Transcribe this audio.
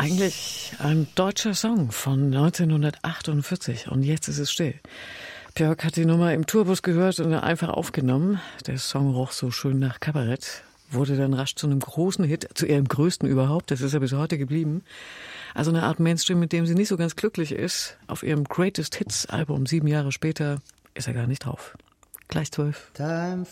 Eigentlich ein deutscher Song von 1948 und jetzt ist es still. Björk hat die Nummer im Tourbus gehört und einfach aufgenommen. Der Song roch so schön nach Kabarett, wurde dann rasch zu einem großen Hit, zu ihrem größten überhaupt, das ist ja bis heute geblieben. Also eine Art Mainstream, mit dem sie nicht so ganz glücklich ist. Auf ihrem Greatest Hits Album 7 Jahre später ist er gar nicht drauf. Gleich 12. Time